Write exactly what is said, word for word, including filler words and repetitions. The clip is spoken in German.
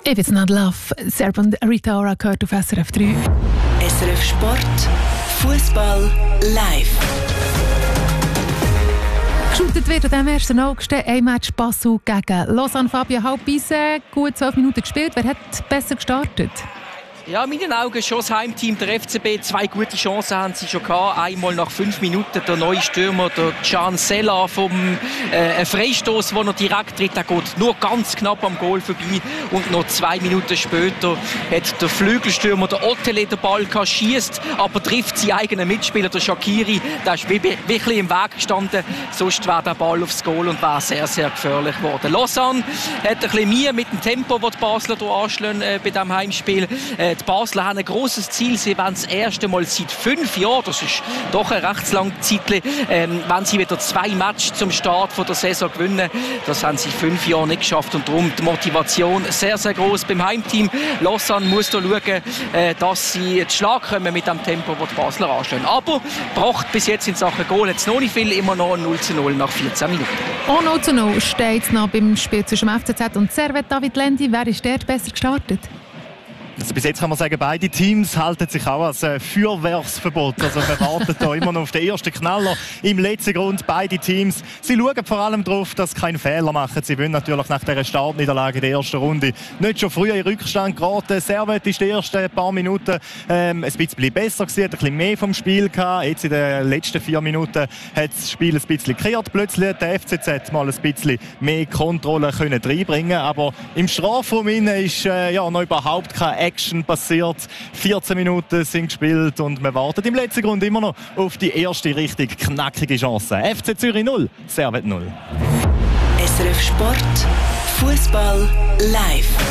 If it's not love, Serpent Rita Ora gehört auf S R F drei. S R F Sport, Fußball live. Geschootet wird am ersten August ein Match Basel gegen Lausanne. Fabio Halbise, gut zwölf Minuten gespielt. Wer hat besser gestartet? Ja, in meinen Augen schon das Heimteam der F C B. Zwei gute Chancen haben sie schon gehabt. Einmal nach fünf Minuten der neue Stürmer, der Can Sella, vom äh, Freistoß, wo er direkt tritt. Der geht nur ganz knapp am Goal vorbei. Und noch zwei Minuten später hat der Flügelstürmer, der Otele, den Ball gehabt, schießt, aber trifft seinen eigenen Mitspieler, der Shaqiri. Der ist wirklich im Weg gestanden. Sonst wäre der Ball aufs Goal und wäre sehr, sehr gefährlich geworden. Lausanne hat ein bisschen Mühe mit dem Tempo, das die Basler hier anschlagen äh, bei diesem Heimspiel. Äh, Die Basler haben ein grosses Ziel. Sie wollen das erste Mal seit fünf Jahren, das ist doch eine recht lange Zeit, ähm, wenn sie wieder zwei Matches zum Start der Saison gewinnen. Das haben sie fünf Jahre nicht geschafft und darum die Motivation sehr, sehr gross beim Heimteam. Lausanne muss da schauen, äh, dass sie zu Schlag kommen mit dem Tempo, das die Basler anstellen. Aber braucht bis jetzt in Sachen Goal jetzt noch nicht viel, immer noch null zu null nach vierzehn Minuten. Auch null zu null steht es noch beim Spiel zwischen dem F C Z und Servette. David Lendi, wer ist dort besser gestartet? Also bis jetzt kann man sagen, beide Teams halten sich auch als äh, Feuerwerksverbot. Also wir warten da immer noch auf den ersten Knaller im letzten Grund. Beide Teams, sie schauen vor allem darauf, dass sie keinen Fehler machen. Sie wollen natürlich nach dieser Startniederlage in der ersten Runde nicht schon früher in Rückstand geraten. Servette ist die ersten paar Minuten ähm, ein bisschen besser gewesen, ein bisschen mehr vom Spiel gehabt. Jetzt in den letzten vier Minuten hat das Spiel ein bisschen gekehrt. Plötzlich hat der F C Z mal ein bisschen mehr Kontrolle können reinbringen. Aber im Strafraum ist äh, ja noch überhaupt keine Action passiert. vierzehn Minuten sind gespielt und wir warten im letzten Grund immer noch auf die erste richtig knackige Chance. F C Zürich null, Servette null. S R F Sport, Fußball live.